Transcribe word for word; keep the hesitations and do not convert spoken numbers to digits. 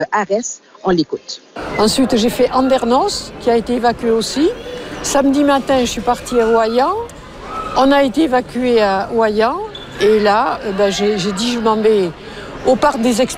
Arès, on l'écoute. Ensuite, j'ai fait Andernos, qui a été évacué aussi. Samedi matin, je suis partie à Ouayan. On a été évacué à Ouayan. Et là, ben, j'ai, j'ai dit, je m'en vais au parc des expositions.